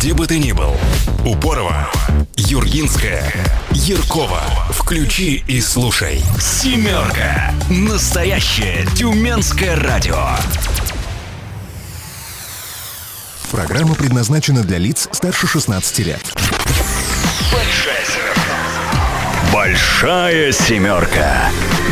Где бы ты ни был. Упорова, Юргинская, Яркова. Включи и слушай. «Семерка». Настоящее тюменское радио. Программа предназначена для лиц старше 16 лет. Большая семерка.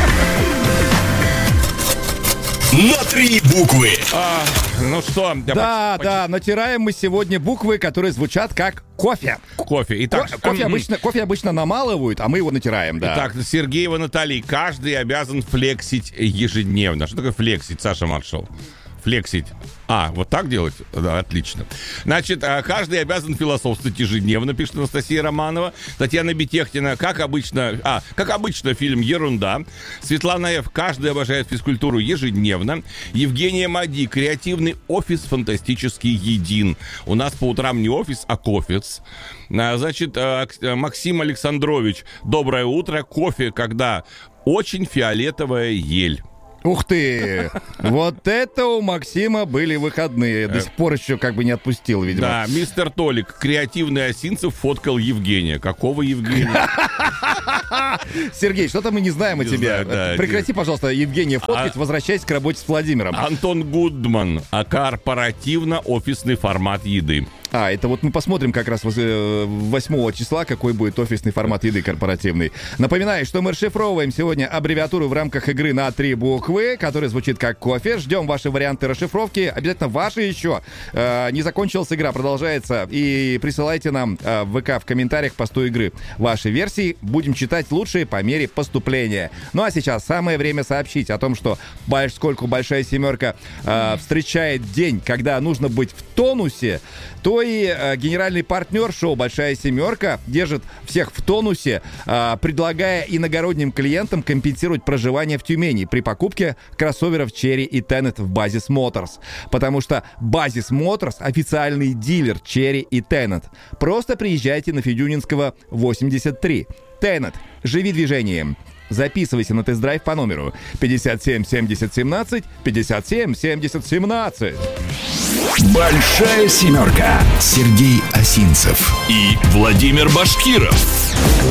На 3 буквы. Ну что? Да, натираем мы сегодня буквы, которые звучат как кофе. Кофе. Итак, Кофе обычно намалывают, а мы его натираем, да. Итак, Сергеева Наталья. Каждый обязан флексить ежедневно. Что такое флексить, Саша Маршал? Флексить. Вот так делать? Да, отлично. Значит, каждый обязан философствовать ежедневно, пишет Анастасия Романова. Татьяна Бетехтина, как обычно, фильм «Ерунда». Светлана Ф. Каждый обожает физкультуру ежедневно. Евгения Мади, креативный офис фантастически един. У нас по утрам не офис, а кофец. Значит, Максим Александрович, доброе утро. Кофе, когда очень фиолетовая ель. Ух ты! Вот это у Максима были выходные. До сих пор еще как бы не отпустил, видимо. Да, мистер Толик, креативный Осинцев фоткал Евгения. Какого Евгения? Сергей, что-то мы не знаем о тебе. Прекрати, пожалуйста, Евгения фоткать, возвращайся к работе с Владимиром. Антон Гудман, корпоративно-офисный формат еды. Это вот мы посмотрим как раз 8 числа, какой будет офисный формат еды корпоративный. Напоминаю, что мы расшифровываем сегодня аббревиатуру в рамках игры на 3 буквы, которая звучит как кофе. Ждем ваши варианты расшифровки. Обязательно ваши еще. Не закончилась игра, продолжается. И присылайте нам в ВК в комментариях к посту игры ваши версии. Будем читать лучшие по мере поступления. Ну а сейчас самое время сообщить о том, что поскольку Большая Семерка встречает день, когда нужно быть в тонусе, то и генеральный партнер шоу «Большая Семерка» держит всех в тонусе, предлагая иногородним клиентам компенсировать проживание в Тюмени при покупке кроссоверов Cherry и Tenet в Basis Motors. Потому что Basis Motors — официальный дилер Cherry и Tenet. Просто приезжайте на Федюнинского 83. Tenet. Живи движением. Записывайся на тест-драйв по номеру 57 70 17 57 70 17. Большая семерка. Сергей Осинцев И Владимир Башкиров.